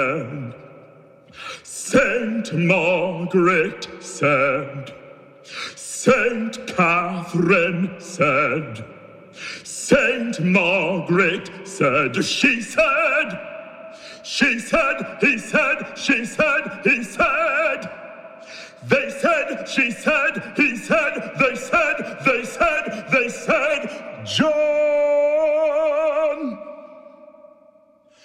Saint Margaret said, Saint Catherine said, Saint Margaret said, she said, he said, she said, he said, they said, she said, he said,